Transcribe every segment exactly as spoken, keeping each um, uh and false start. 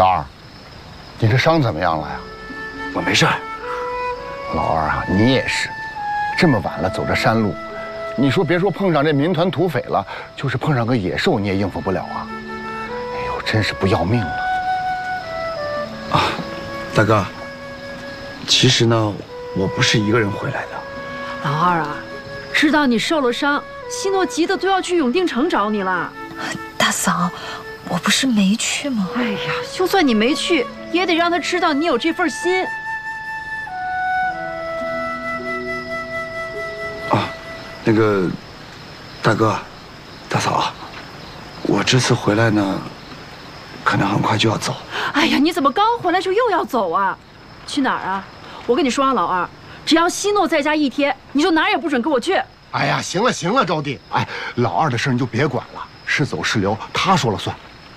老二，你这伤怎么样了呀？ 我没事儿。 老二啊，你也是，这么晚了走这山路，你说别说碰上这民团土匪了，就是碰上个野兽你也应付不了啊！哎呦，真是不要命了！ 啊，大哥，其实呢，我不是一个人回来的。 老二啊，知道你受了伤，希诺急得都要去永定城找你了。 大嫂，我不是没去吗？ 哎呀，就算你没去，也得让他知道你有这份心。 啊，那个，大哥，大嫂，我这次回来呢，可能很快就要走。 哎呀，你怎么刚回来就又要走啊？去哪儿啊？我跟你说啊，老二，只要希诺在家一天，你就哪儿也不准跟我去。 哎呀，行了行了，招娣，哎，老二的事你就别管了，是走是留他说了算。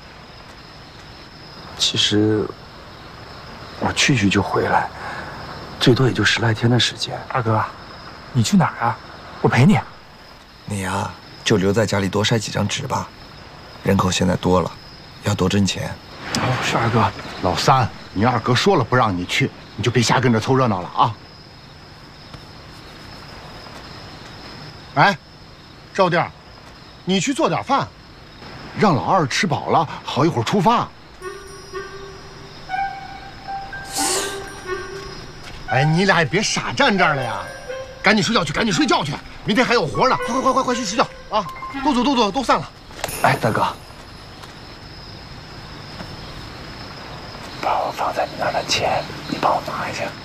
其实我去去就回来，最多也就十来天的时间。 二哥，你去哪儿啊？我陪你。 你呀，就留在家里多筛几张纸吧。人口现在多了，要多挣钱。 哦，是二哥。 老三，你二哥说了不让你去，你就别瞎跟着凑热闹了啊！哎，赵弟儿，你去做点饭，让老二吃饱了，好一会儿出发。哎，你俩也别傻站这儿了呀，赶紧睡觉去，赶紧睡觉去，明天还有活呢！快快快快快去睡觉啊！都走都走都散了。 哎，大哥，把我放在你那儿的钱，你帮我拿一下。